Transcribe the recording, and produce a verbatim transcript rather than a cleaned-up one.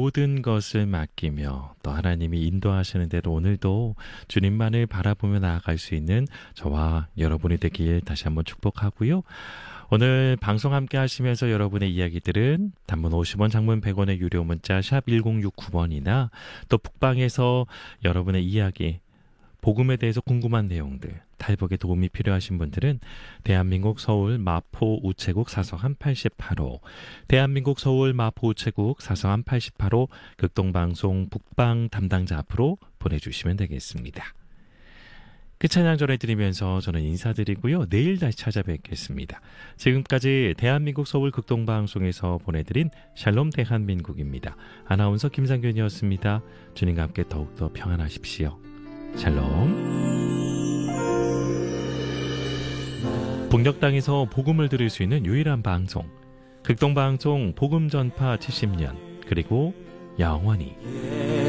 모든 것을 맡기며 또 하나님이 인도하시는 대로 오늘도 주님만을 바라보며 나아갈 수 있는 저와 여러분이 되길 다시 한번 축복하고요. 오늘 방송 함께 하시면서 여러분의 이야기들은 단문 오십 원, 장문 백 원의 유료 문자 샵 일공육구 번이나 또 북방에서 여러분의 이야기, 복음에 대해서 궁금한 내용들, 탈북에 도움이 필요하신 분들은 대한민국 서울 마포 우체국 사서함 팔십팔 호, 대한민국 서울 마포 우체국 사서함 팔십팔 호 극동방송 북방 담당자 앞으로 보내주시면 되겠습니다. 그 찬양 전해드리면서 저는 인사드리고요. 내일 다시 찾아뵙겠습니다. 지금까지 대한민국 서울 극동방송에서 보내드린 샬롬 대한민국입니다. 아나운서 김상균이었습니다. 주님과 함께 더욱더 평안하십시오. 샬롬. 북녘 땅에서 복음을 들을 수 있는 유일한 방송, 극동방송 복음 전파 칠십 년, 그리고 영원히.